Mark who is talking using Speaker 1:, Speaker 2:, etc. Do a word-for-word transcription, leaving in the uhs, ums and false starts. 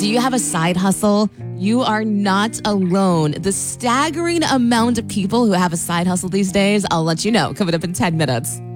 Speaker 1: Do you have a side hustle? You are not alone. The staggering amount of people who have a side hustle these days, I'll let you know coming up in ten minutes.